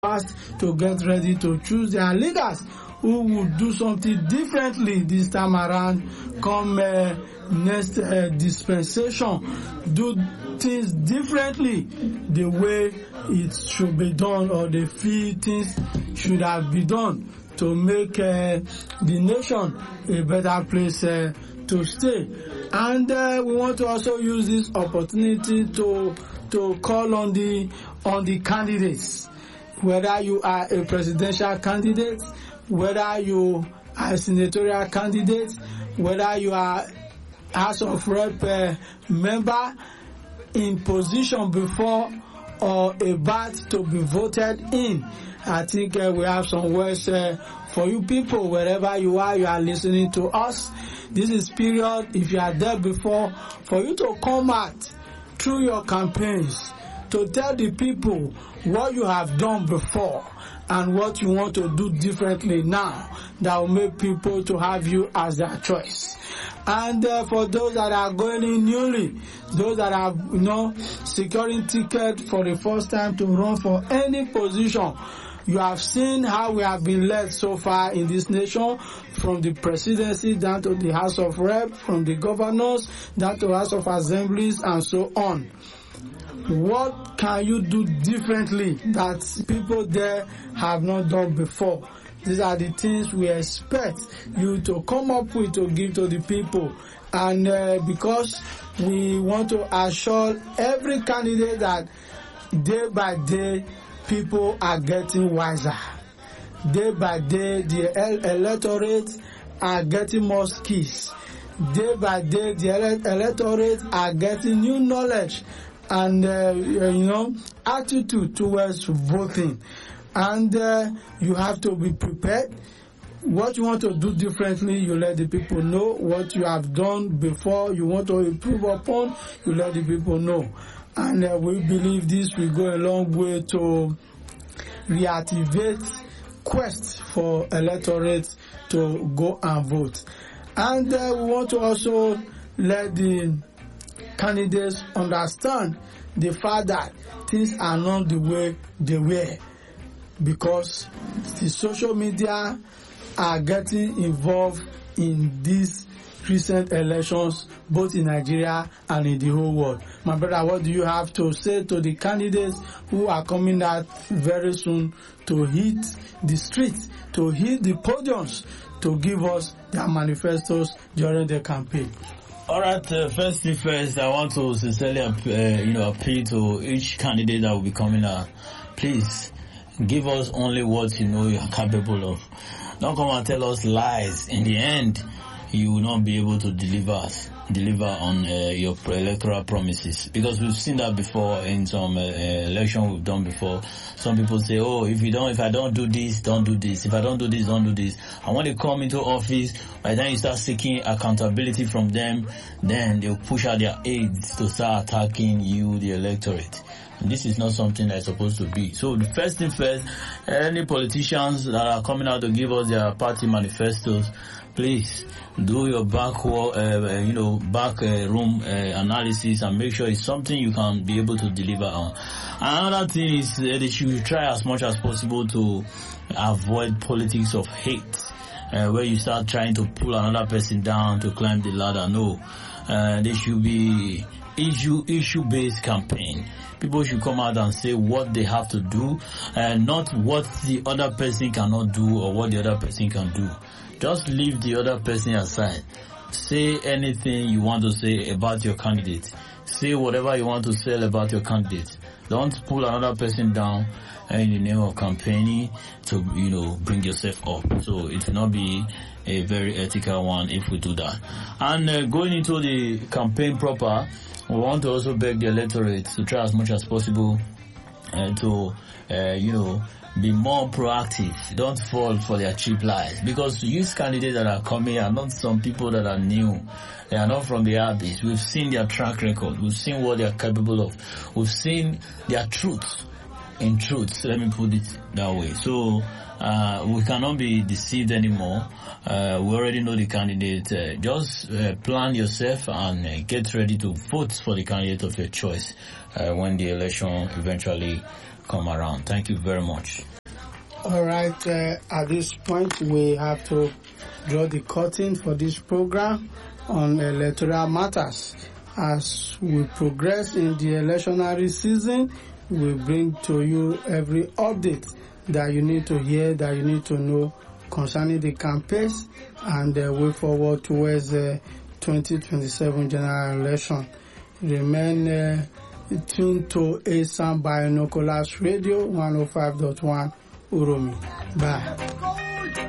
fast to get ready to choose their leaders who will do something differently this time around come next dispensation, do things differently the way it should be done, or the few things should have been done to make the nation a better place to stay. And we want to also use this opportunity to call on the candidates, whether you are a presidential candidate, whether you are a senatorial candidate, whether you are House of Rep member in position before or about to be voted in. I think we have some words for you people, wherever you are listening to us. This is period, if you are there before, for you to come out through your campaigns to tell the people what you have done before and what you want to do differently now that will make people to have you as their choice. And for those that are going in newly, those that are securing ticket for the first time to run for any position, you have seen how we have been led so far in this nation, from the presidency down to the House of Rep, from the governors down to House of Assemblies, and so on. What can you do differently that people there have not done before? These are the things we expect you to come up with to give to the people. And because we want to assure every candidate that day by day people are getting wiser. Day by day the electorate are getting more skills. Day by day the electorate are getting new knowledge and attitude towards voting. And you have to be prepared. What you want to do differently, you let the people know. What you have done before, you want to improve upon, you let the people know. And we believe this will go a long way to reactivate quest for electorate to go and vote. And we want to also let the candidates understand the fact that things are not the way they were, because the social media are getting involved in these recent elections, both in Nigeria and in the whole world. My brother, what do you have to say to the candidates who are coming out very soon to hit the streets, to hit the podiums, to give us their manifestos during the campaign? All right, first thing first, I want to sincerely appeal to each candidate that will be coming out. Please, give us only what you know you are capable of. Don't come and tell us lies. In the end, you will not be able to deliver on your electoral promises, because we've seen that before in some election we've done before. Some people say, if I don't do this, don't do this. If I don't do this, don't do this. And when they come into office, by the time you start seeking accountability from them, then they'll push out their aides to start attacking you, the electorate. This is not something that's supposed to be. So the first thing first, any politicians that are coming out to give us their party manifestos, please do your backroom analysis and make sure it's something you can be able to deliver on. Another thing is they should try as much as possible to avoid politics of hate, where you start trying to pull another person down to climb the ladder. No, there should be issue-based campaign. People should come out and say what they have to do, and not what the other person cannot do or what the other person can do. Just leave the other person aside. Say anything you want to say about your candidate. Say whatever you want to say about your candidate. Don't pull another person down in the name of campaigning to, bring yourself up. So it will not be a very ethical one if we do that. And going into the campaign proper, we want to also beg the electorate to try as much as possible to, be more proactive. Don't fall for their cheap lies, because these candidates that are coming are not some people that are new. They are not from the abyss. We've seen their track record. We've seen what they are capable of. We've seen their truth. In truth, let me put it that way. So we cannot be deceived anymore. We already know the candidate. Just plan yourself and get ready to vote for the candidate of your choice when the election eventually come around. Thank you very much. All right, at this point, we have to draw the curtain for this program on electoral matters. As we progress in the electionary season, we bring to you every update that you need to hear, that you need to know concerning the campaigns and the way forward towards the 2027 general election. Remain tuned to ASAM Binoculars Radio 105.1 Uromi. Bye.